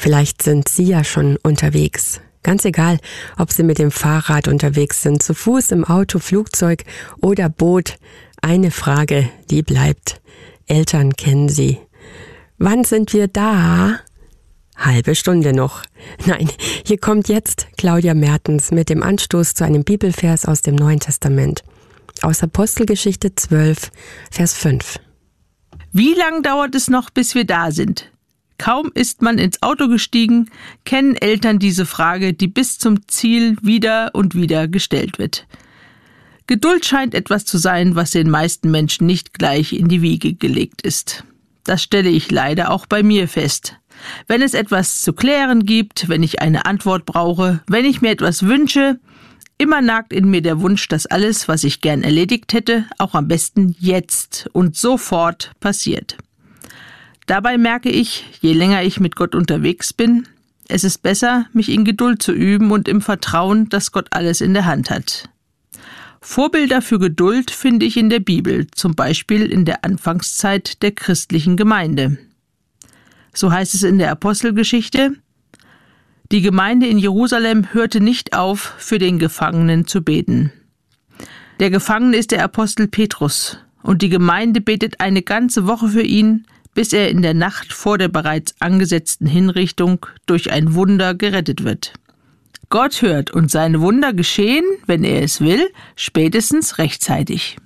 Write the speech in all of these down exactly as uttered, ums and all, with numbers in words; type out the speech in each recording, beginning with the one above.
Vielleicht sind Sie ja schon unterwegs. Ganz egal, ob Sie mit dem Fahrrad unterwegs sind, zu Fuß, im Auto, Flugzeug oder Boot. Eine Frage, die bleibt. Eltern kennen Sie. Wann sind wir da? Halbe Stunde noch. Nein, hier kommt jetzt Claudia Mertens mit dem Anstoß zu einem Bibelvers aus dem Neuen Testament. Aus Apostelgeschichte zwölf, Vers fünf. Wie lang dauert es noch, bis wir da sind? Kaum ist man ins Auto gestiegen, kennen Eltern diese Frage, die bis zum Ziel wieder und wieder gestellt wird. Geduld scheint etwas zu sein, was den meisten Menschen nicht gleich in die Wiege gelegt ist. Das stelle ich leider auch bei mir fest. Wenn es etwas zu klären gibt, wenn ich eine Antwort brauche, wenn ich mir etwas wünsche, immer nagt in mir der Wunsch, dass alles, was ich gern erledigt hätte, auch am besten jetzt und sofort passiert. Dabei merke ich, je länger ich mit Gott unterwegs bin, es ist besser, mich in Geduld zu üben und im Vertrauen, dass Gott alles in der Hand hat. Vorbilder für Geduld finde ich in der Bibel, zum Beispiel in der Anfangszeit der christlichen Gemeinde. So heißt es in der Apostelgeschichte: Die Gemeinde in Jerusalem hörte nicht auf, für den Gefangenen zu beten. Der Gefangene ist der Apostel Petrus, und die Gemeinde betet eine ganze Woche für ihn, bis er in der Nacht vor der bereits angesetzten Hinrichtung durch ein Wunder gerettet wird. Gott hört, und seine Wunder geschehen, wenn er es will, spätestens rechtzeitig.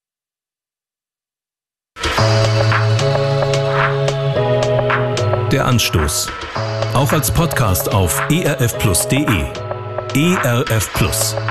Der Anstoß. Auch als Podcast auf e r f plus punkt d e. E R F Plus.